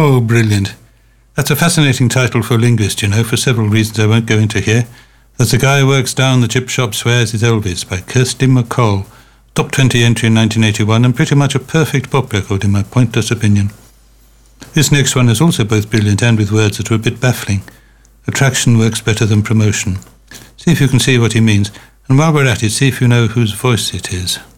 Oh, brilliant. That's a fascinating title for a linguist, you know, for several reasons I won't go into here. There's a Guy Who Works Down the Chip Shop Swears He's Elvis by Kirsty MacColl. Top 20 entry in 1981 and pretty much a perfect pop record in my pointless opinion. This next one is also both brilliant and with words that are a bit baffling. Attraction works better than promotion. See if you can see what he means, and while we're at it, see if you know whose voice it is.